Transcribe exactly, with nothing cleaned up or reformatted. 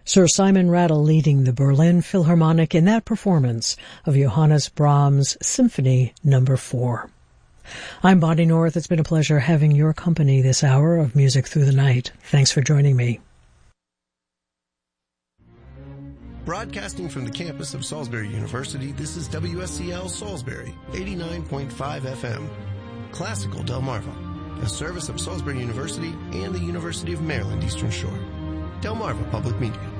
Sir Simon Rattle leading the Berlin Philharmonic in that performance of Johannes Brahms' Symphony Number four. I'm Bonnie North. It's been a pleasure having your company this hour of Music Through the Night. Thanks for joining me. Broadcasting from the campus of Salisbury University, this is W S C L Salisbury, eighty-nine point five F M. Classical Delmarva, a service of Salisbury University and the University of Maryland Eastern Shore. Delmarva Public Media.